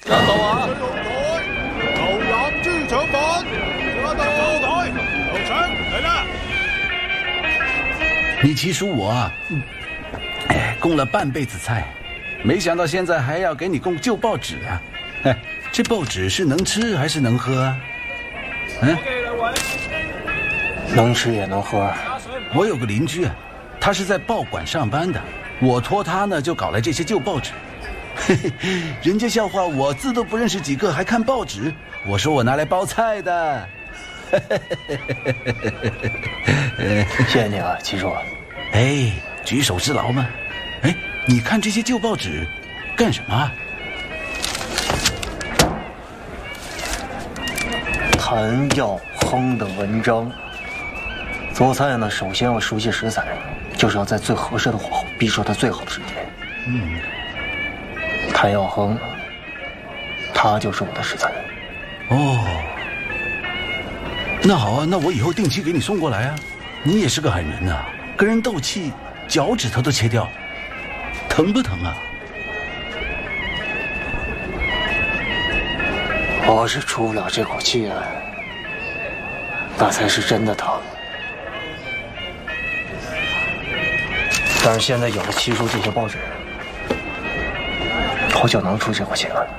等等啊！ 牛腩豬腸飯，而家到台，牛腸嚟啦！ 你七叔我啊，供了半辈子菜，没想到现在还要给你供旧报纸啊！这报纸是能吃还是能喝啊？ 能吃也能喝。 我有个邻居啊，他是在报馆上班的，我托他呢就搞来这些旧报纸。人家笑话我字都不认识几个，还看报纸。我说我拿来包菜的。 谢谢你啊，七叔。 哎，举手之劳嘛。哎，你看这些旧报纸干什么啊？ 谭耀亨的文章。做菜呢，首先要熟悉食材，就是要在最合适的火候逼出它最好的时间。谭耀亨，他就是我的食材。 哦，那好啊，那我以后定期给你送过来啊。你也是个狠人呐，跟人斗气，脚趾头都切掉，疼不疼啊？ 我是出不了这口气的，那才是真的疼。但是现在有了七叔这些报纸，我就能出这口气了。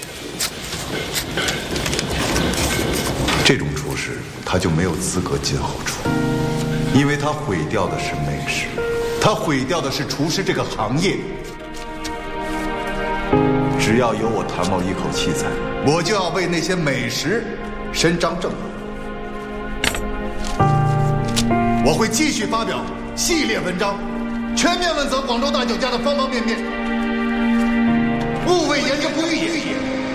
这种厨师他就没有资格进后厨，因为他毁掉的是美食，他毁掉的是厨师这个行业。只要有我谭某一口气在，我就要为那些美食伸张正义。我会继续发表系列文章，全面问责广州大酒家的方方面面。